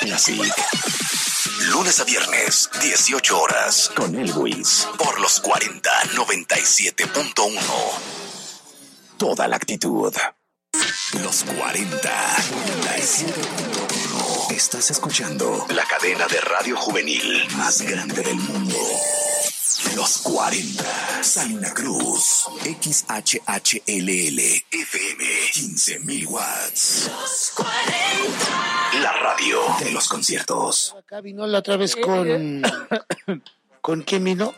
Classic. Lunes a viernes, 18 horas, con Elwis, por los 4097.1. Toda la actitud. Los 4097.1. Estás escuchando la cadena de radio juvenil más grande del mundo. Los 40. Salina Cruz. XHHLL. FM. 15,000 watts. Los 40. La radio de los conciertos. Acá vino la otra vez con... ¿Con quién vino?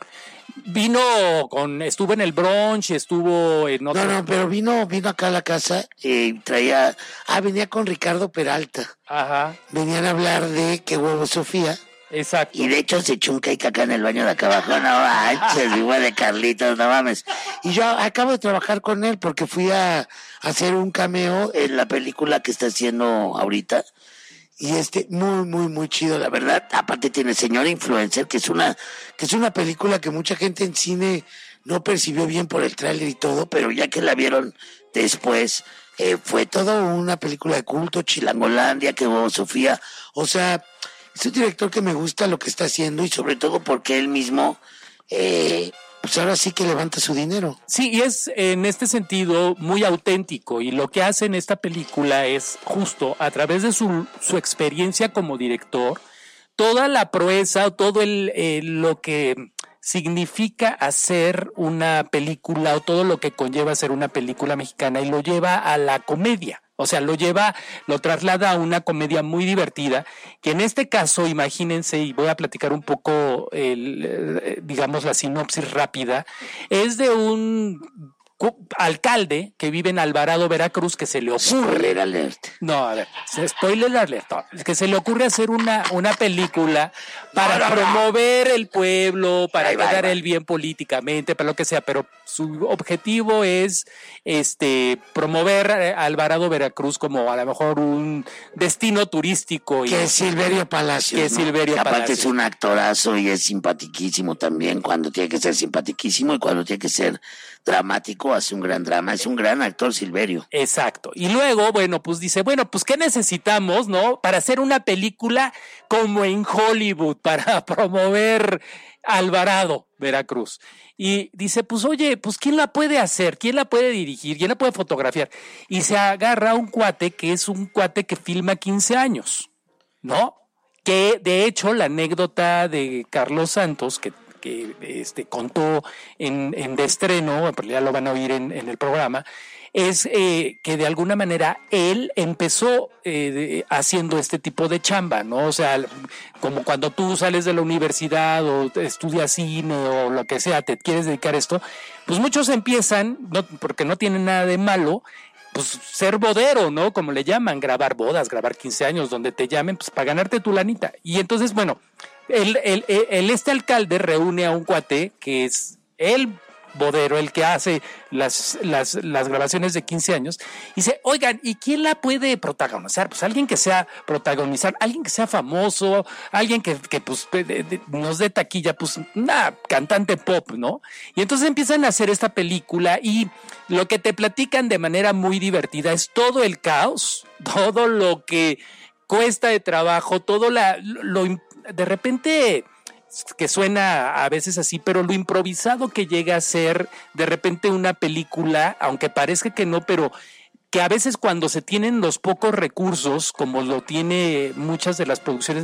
Estuvo en el brunch, estuvo en otro... No, pero vino acá a la casa y venía con Ricardo Peralta. Ajá. Venían a hablar de Qué Huevo Sofía. Exacto. Y de hecho se echó un cake acá en el baño de acá abajo. No manches, igual de Carlitos, no mames. Y yo acabo de trabajar con él porque fui a hacer un cameo en la película que está haciendo ahorita. Y muy, muy, muy chido, la verdad. Aparte tiene Señora Influencer, que es una película que mucha gente en cine no percibió bien por el tráiler y todo, pero ya que la vieron después, fue todo una película de culto, Chilangolandia, Qué Huevo Sofía. O sea, es un director que me gusta lo que está haciendo y sobre todo porque él mismo, pues ahora sí que levanta su dinero. Sí, y es en este sentido muy auténtico, y lo que hace en esta película es justo a través de su experiencia como director, toda la proeza, todo lo que significa hacer una película o todo lo que conlleva hacer una película mexicana, y lo lleva a la comedia. O sea, lo traslada a una comedia muy divertida, que en este caso, imagínense, y voy a platicar un poco, digamos, la sinopsis rápida, es de un alcalde que vive en Alvarado, Veracruz, que se le ocurre... Spoiler alert. No, a ver, spoiler alert. Que se le ocurre hacer una película para promover el pueblo, para quedar el bien políticamente, para lo que sea, pero su objetivo es promover a Alvarado, Veracruz como a lo mejor un destino turístico. Que es Silverio Palacios. Que es Silverio Palacios. Aparte es un actorazo y es simpatiquísimo también, cuando tiene que ser simpatiquísimo y cuando tiene que ser dramático, hace un gran drama, es un gran actor Silverio. Exacto. Y luego, pues dice, ¿qué necesitamos, no? Para hacer una película como en Hollywood, para promover Alvarado, Veracruz. Y dice, ¿quién la puede hacer? ¿Quién la puede dirigir? ¿Quién la puede fotografiar? Y se agarra a un cuate que filma 15 años, ¿no? Que, de hecho, la anécdota de Carlos Santos, que contó en de estreno, pero ya lo van a oír en el programa, es que de alguna manera él empezó haciendo este tipo de chamba, ¿no? O sea, como cuando tú sales de la universidad o estudias cine o lo que sea, te quieres dedicar a esto, pues muchos empiezan, no, porque no tienen nada de malo, pues ser bodero, ¿no? Como le llaman, grabar bodas, grabar 15 años, donde te llamen, pues para ganarte tu lanita. Y entonces, este alcalde reúne a un cuate que es el bodero, el que hace las grabaciones de 15 años, y dice, oigan, ¿y quién la puede protagonizar? Pues alguien que sea famoso, alguien que nos dé taquilla, pues una cantante pop, ¿no? Y entonces empiezan a hacer esta película, y lo que te platican de manera muy divertida es todo el caos, todo lo que cuesta de trabajo, todo de repente, que suena a veces así, pero lo improvisado que llega a ser de repente una película, aunque parezca que no, pero que a veces cuando se tienen los pocos recursos, como lo tiene muchas de las producciones